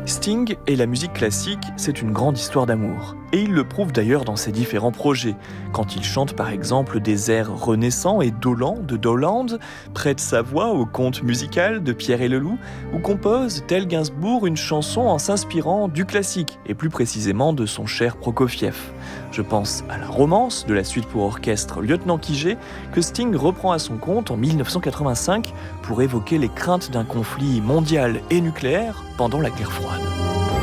Sting et la musique classique, c'est une grande histoire d'amour. Et il le prouve d'ailleurs dans ses différents projets. Quand il chante par exemple des airs renaissants et dolents de Dowland, prête sa voix au conte musical de Pierre et Leloup, ou compose, tel Gainsbourg, une chanson en s'inspirant du classique, et plus précisément de son cher Prokofiev. Je pense à la romance de la suite pour orchestre Lieutenant Kijé, que Sting reprend à son compte en 1985 pour évoquer les craintes d'un conflit mondial et nucléaire pendant la guerre froide.